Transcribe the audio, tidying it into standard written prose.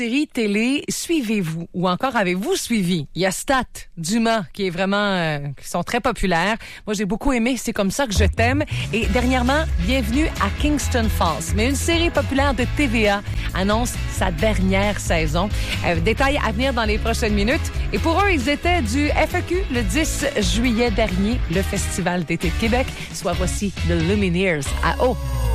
séries télé suivez-vous ou encore avez-vous suivi? Il y a Stat, Dumas, qui est vraiment, qui sont très populaires. Moi, j'ai beaucoup aimé C'est comme ça que je t'aime. Et dernièrement, Bienvenue à Kingston Falls. Mais une série populaire de TVA annonce sa dernière saison. Détails à venir dans les prochaines minutes. Et pour eux, ils étaient du FEQ le 10 juillet dernier, le Festival d'été de Québec. Soit voici The Lumineers à eau.